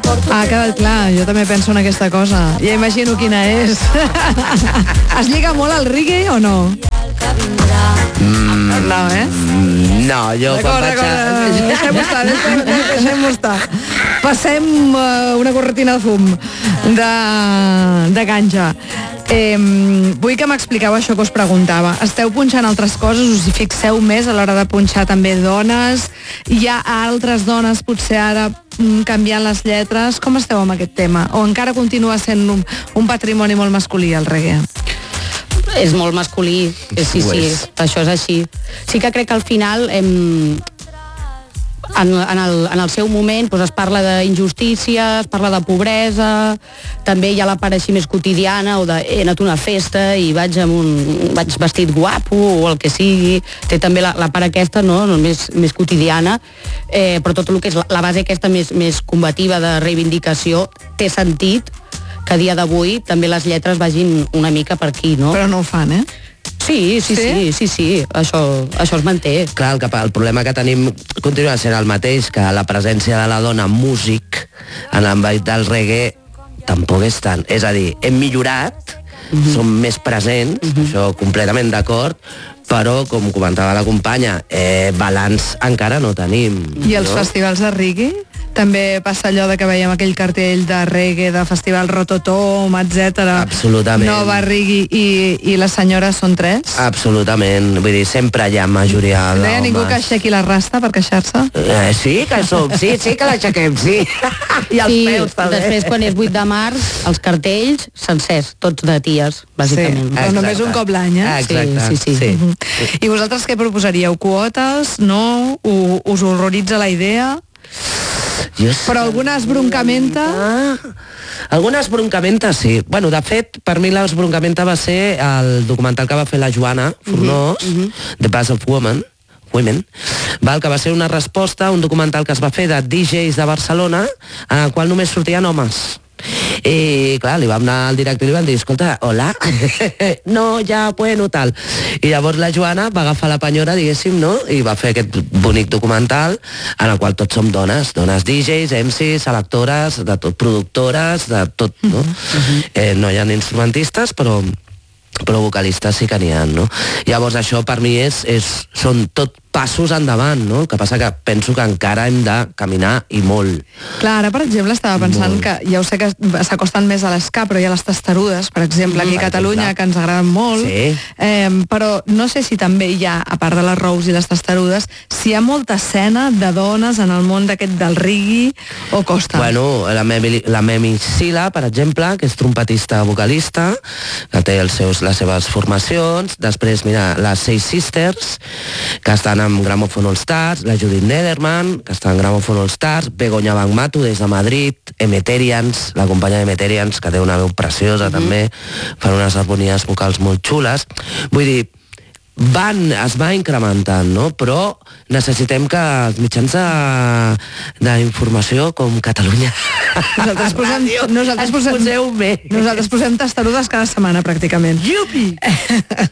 Ha quedat clar, jo també penso en aquesta cosa. Ja imagino quina és. Es lliga molt al reggae o no? No, No, jo quan vaig Deixem-ho estar. Passem una corretina de fum de ganja. Vull que m'expliqueu això que us preguntava. Esteu punxant altres coses, us hi fixeu més a l'hora de punxar també dones? Hi ha altres dones potser ara canviant les lletres? Com esteu amb aquest tema? O encara continua sent un patrimoni molt masculí el reggae? És molt masculí, sí, això és així. Sí que crec que al final en el seu moment es parla d'injustícia, es parla de pobresa, també hi ha la part així més quotidiana, o de he anat a una festa i vaig vestit guapo, o el que sigui. Té també la part aquesta, no? Més quotidiana, però tot el que és la base aquesta més combativa de reivindicació té sentit que a dia d'avui també les lletres vagin una mica per aquí, no? Però no ho fan, eh? Sí, això es manté. Clar, el problema que tenim continua sent el mateix, que la presència de la dona músic en l'àmbit del reggae tampoc és tant. És a dir, hem millorat, som més presents, això completament d'acord, però, com comentava la companya, balanç encara no tenim. I els festivals de reggae? També passa allò de que veiem aquell cartell de reggae, de festival Rototom, etc. Absolutament. Nova reggae i les senyores són 3? Absolutament. Vull dir, sempre hi ha majoria d'homes. No hi ha ningú que aixequi la rasta per queixar-se? Sí que som, sí que l'aixequem, sí. I els peus, també. Després, quan és 8 de març, els cartells sencers, tots de ties, bàsicament. Sí, però només un cop l'any, eh? Exacte. Sí. I vosaltres què proposaríeu? Quotes? No? Us horroritza la idea? Però alguna esbroncamenta? Alguna esbroncamenta, sí. Bueno, de fet, per mi l'esbroncamenta va ser el documental que va fer la Joana Fornós, The Buzz of Women, que va ser una resposta a un documental que es va fer de DJs de Barcelona, en el qual només sortien homes. I clar, li vam anar al director i li van dir, escolta, hola, no, ja, bueno, tal. I llavors la Joana va agafar la penyora, diguéssim, no? I va fer aquest bonic documental en el qual tots som dones DJs, MCs, selectores, de tot, productores, de tot, no? No hi ha instrumentistes, però vocalistes sí que n'hi ha, no? Llavors això per mi són tot passos endavant, no? El que passa que penso que encara hem de caminar i molt. Clar, ara, per exemple, estava pensant que ja ho sé que s'acosten més a l'esca, però hi ha les testarudes, per exemple, aquí a Catalunya, que ens agraden molt, però no sé si també hi ha, a part de les rous i les testarudes, si hi ha molta escena de dones en el món d'aquest del reggae o costa. Bueno, la Memi Sila, per exemple, que és trompetista vocalista, que té les seves formacions. Després, mira, les Seis Sisters, que estan amb Gramophone All Stars, la Judith Nederman, que està en Gramophone All Stars, Begoña Bangmatu des de Madrid, Emeterians, la companya d'Emeterians, que té una veu preciosa també, fan unes harmonies vocals molt xules. Vull dir, es va incrementant, no? Però necessitem que els mitjans d'informació com Catalunya Nosaltres posem testarudes cada setmana, pràcticament. Yupi!